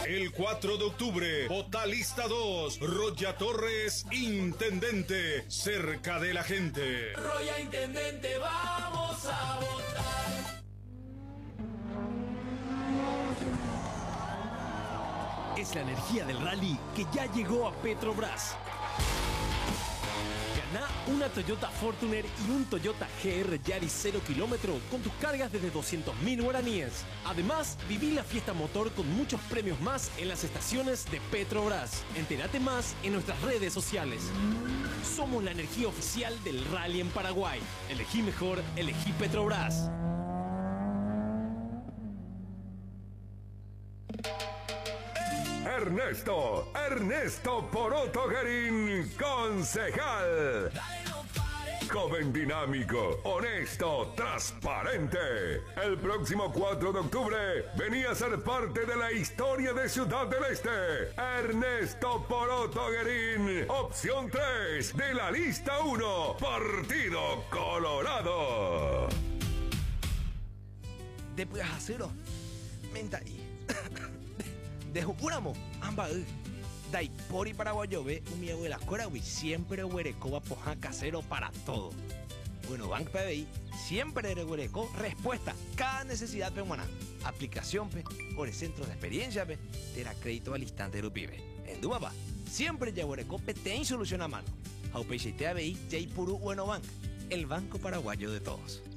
El 4 de octubre, vota lista 2, Roya Torres, intendente, cerca de la gente. Roya Intendente, vamos a votar. Es la energía del rally que ya llegó a Petrobras. Gana una Toyota Fortuner y un Toyota GR Yaris 0 kilómetro con tus cargas desde 200.000 guaraníes. Además, viví la fiesta motor con muchos premios más en las estaciones de Petrobras. Entérate más en nuestras redes sociales. Somos la energía oficial del rally en Paraguay. Elegí mejor, elegí Petrobras. Ernesto Poroto Guerín, concejal. Joven dinámico, honesto, transparente. El próximo 4 de octubre venía a ser parte de la historia de Ciudad del Este. Ernesto Poroto Guerín, opción 3 de la lista 1, Partido Colorado. Después acero, menta y Dejuramo, amba Daipori paraguayo ve un miedo de la corahui siempre huereco poja casero para todo. Bueno, Bank PBI siempre de huereco respuesta cada necesidad peruana. Aplicación pe, por el centro de experiencia pe, te da crédito al instante de pibe. En Dumapa, siempre ya huereco pe te solución a mano. Aupeixe te ABI, Jay Puru Bueno Bank, el banco paraguayo de todos.